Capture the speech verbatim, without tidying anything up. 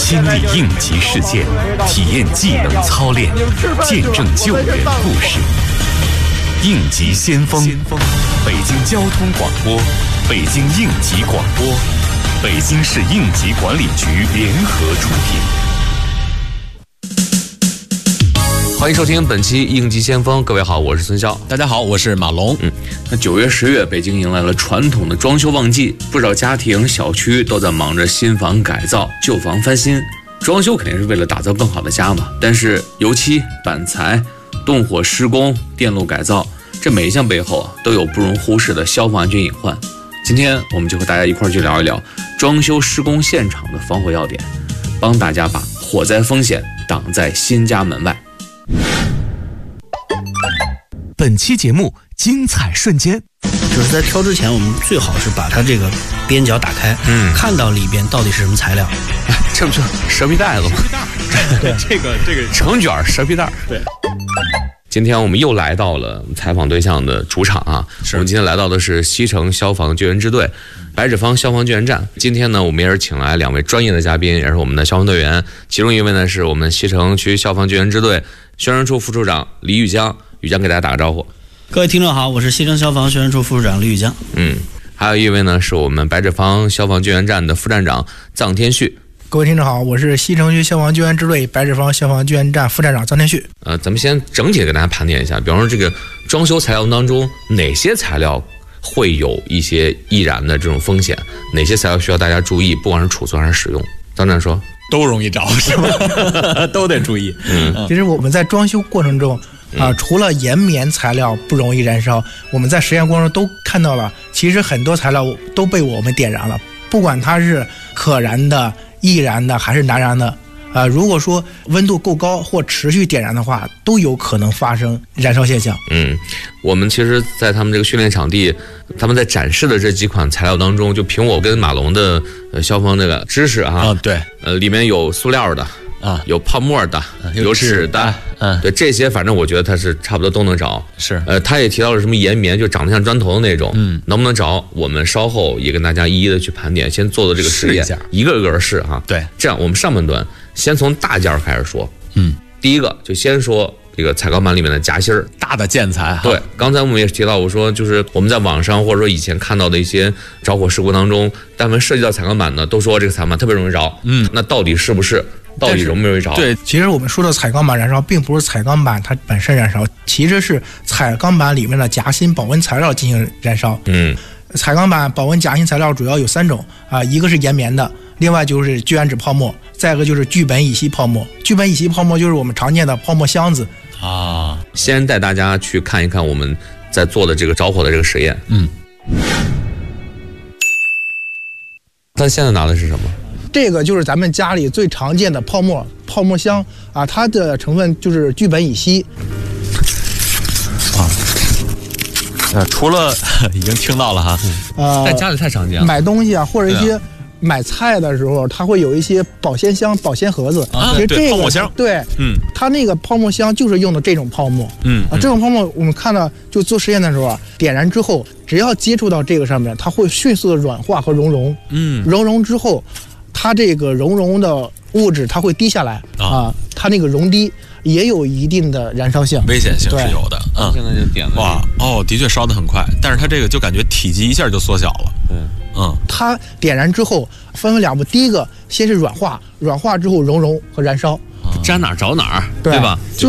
亲历应急事件，体验技能操练，见证救援故事。应急先锋，北京交通广播，北京应急广播，北京市应急管理局联合出品。 欢迎收听本期应急先锋，各位好，我是孙骁。 大家好，我是马龙。 嗯，那九月十月，北京迎来了传统的装修旺季，不少家庭小区都在忙着新房改造、旧房翻新。装修肯定是为了打造更好的家嘛，但是油漆、板材、动火施工、电路改造，这每一项背后都有不容忽视的消防安全隐患。今天我们就和大家一块儿去聊一聊装修施工现场的防火要点，帮大家把火灾风险挡在新家门外。 本期节目精彩瞬间， 就是在挑之前，我们最好是把它这个边角打开，嗯，看到里边到底是什么材料。 哎，这不就蛇皮袋子吗？ 对，这个这个成卷蛇皮袋。 对。 今天我们又来到了采访对象的主场啊，我们今天来到的是西城消防救援支队白纸坊消防救援站。今天呢，我们也是请来两位专业的嘉宾，也是我们的消防队员。其中一位呢是我们西城区消防救援支队宣传处副处长李宇江。宇江给大家打个招呼。 各位听众好，我是西城消防宣传处副处长李宇江。 嗯，还有一位呢是我们白纸坊消防救援站的副站长臧天旭。 各位听众好，我是西城区消防救援支队白纸坊消防救援站副站长臧天旭。 呃，咱们先整体给大家盘点一下，比方说这个装修材料当中哪些材料会有一些易燃的这种风险，哪些材料需要大家注意，不管是储存还是使用。臧站说都容易着是吧？都得注意。 嗯，其实我们在装修过程中啊，除了岩棉材料不容易燃烧，我们在实验过程中都看到了，其实很多材料都被我们点燃了，不管它是可燃的、易燃的还是难燃的。啊，如果说温度够高或持续点燃的话，都有可能发生燃烧现象。 嗯，我们其实在他们这个训练场地，他们在展示的这几款材料当中，就凭我跟马龙的呃消防这个知识啊， 哦对， 呃里面有塑料的啊，有泡沫的，有纸的，嗯，对，这些反正我觉得它是差不多都能着。 是， 呃，他也提到了什么岩棉，就长得像砖头的那种，嗯，能不能着？我们稍后也跟大家一一的去盘点，先做的这个实验，一个个试哈。 对， 这样我们上半段先从大件开始说。 嗯， 第一个就先说这个彩钢板里面的夹心儿， 大的建材。 对，刚才我们也提到，我说就是我们在网上或者说以前看到的一些着火事故当中，但凡涉及到彩钢板的，都说这个彩钢板特别容易着。嗯，那到底是不是？到底容不容易着？ 对，其实我们说的彩钢板燃烧，并不是彩钢板它本身燃烧，其实是彩钢板里面的夹心保温材料进行燃烧。 嗯， 彩钢板保温夹心材料主要有三种啊，一个是岩棉的，另外就是聚氨酯泡沫，再一个就是聚苯乙烯泡沫。聚苯乙烯泡沫就是我们常见的泡沫箱子啊。先带大家去看一看我们在做的这个着火的这个实验。 嗯， 他现在拿的是什么？ 这个就是咱们家里最常见的泡沫泡沫箱啊，它的成分就是聚苯乙烯。 啊，呃，除了已经听到了哈， 呃， 在家里太常见了。 买东西啊，或者一些买菜的时候，它会有一些保鲜箱、保鲜盒子。 啊， 其实这个泡沫箱， 对， 嗯， 它那个泡沫箱就是用的这种泡沫。 嗯啊，这种泡沫我们看到就做实验的时候啊，点燃之后，只要接触到这个上面，它会迅速的软化和熔融。 嗯， 熔融之后，它这个熔融的物质它会滴下来啊，啊它那个熔滴也有一定的燃烧性， 危险性是有的。嗯， 现在就点了。 哇，哦，的确烧得很快，但是它这个就感觉体积一下就缩小了。 嗯嗯， 它点燃之后分为两步，第一个先是软化，软化之后熔融和燃烧， 沾哪儿着哪儿， 对吧？